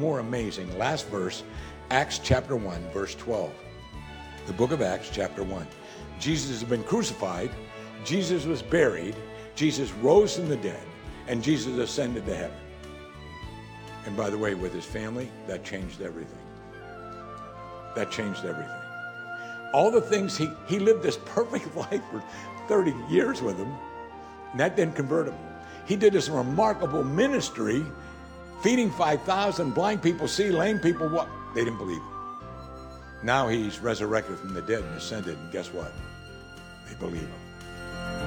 more amazing. Last verse, Acts chapter 1, verse 12. The book of Acts chapter 1. Jesus has been crucified. Jesus was buried. Jesus rose from the dead. And Jesus ascended to heaven. And by the way, with his family, that changed everything. That changed everything. All the things, he lived this perfect life for 30 years with them, and that didn't convert him. He did this remarkable ministry, feeding 5,000, blind people see, lame people walk. They didn't believe him. Now he's resurrected from the dead and ascended, and guess what? They believe him.